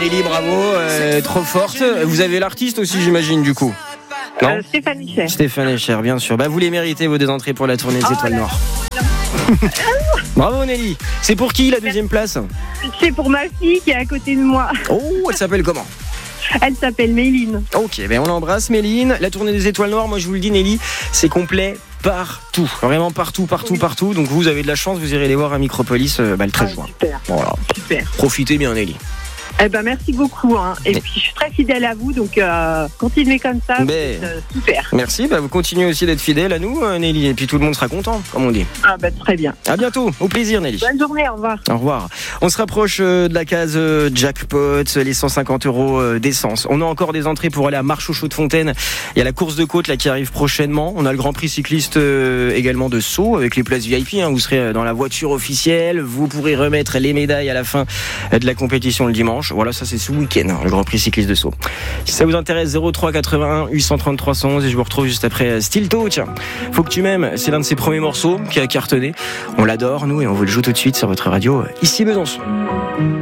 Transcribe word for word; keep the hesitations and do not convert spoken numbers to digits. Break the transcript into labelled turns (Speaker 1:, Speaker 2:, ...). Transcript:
Speaker 1: Nelly, bravo, euh, trop forte. Vous avez l'artiste aussi, j'imagine, du coup. Non
Speaker 2: euh, Stéphane Echer.
Speaker 1: Stéphane Echer, bien sûr. Bah, vous les méritez, vos deux entrées pour la tournée des
Speaker 2: Oh
Speaker 1: Étoiles
Speaker 2: là
Speaker 1: Noires. Bravo Nelly. C'est pour qui la deuxième place?
Speaker 2: C'est pour ma fille qui est à côté de moi.
Speaker 1: Oh, elle s'appelle comment?
Speaker 2: Elle s'appelle Méline.
Speaker 1: Ok, ben on l'embrasse Méline. La tournée des Étoiles Noires, moi je vous le dis Nelly, c'est complet partout. Vraiment partout, partout,
Speaker 2: Oui.
Speaker 1: partout. Donc vous avez de la chance, vous irez les voir à Micropolis euh, bah, le treize
Speaker 2: Ah,
Speaker 1: juin.
Speaker 2: super,
Speaker 1: Voilà.
Speaker 2: super.
Speaker 1: Profitez bien Nelly.
Speaker 2: Eh ben merci beaucoup. Hein. Et puis je suis très fidèle à vous, donc euh, continuez comme ça.
Speaker 1: Mais-
Speaker 2: vous êtes, euh, super.
Speaker 1: Merci, bah, vous continuez aussi d'être fidèle à nous euh, Nelly. Et puis tout le monde sera content, comme on dit.
Speaker 2: Ah ben très bien.
Speaker 1: À bientôt, au plaisir Nelly.
Speaker 2: Bonne journée, au revoir.
Speaker 1: Au revoir. On se rapproche euh, de la case euh, jackpot, les cent cinquante euros euh, d'essence. On a encore des entrées pour aller à Marche au Chaux de Fontaine. Il y a la course de côte là qui arrive prochainement. On a le Grand Prix cycliste euh, également de Sceaux avec les places V I P. Hein. Vous serez dans la voiture officielle. Vous pourrez remettre les médailles à la fin de la compétition le dimanche. Voilà, ça c'est ce week-end, hein, le Grand Prix cycliste de Sceaux. Si ça vous intéresse, zéro trois quatre-vingt-un huit cent trente trois cent onze et je vous retrouve juste après Stilto. Tiens, Faut que tu m'aimes. C'est l'un de ses premiers morceaux qui a cartonné. On l'adore nous et on vous le joue tout de suite sur votre radio ici Besançon.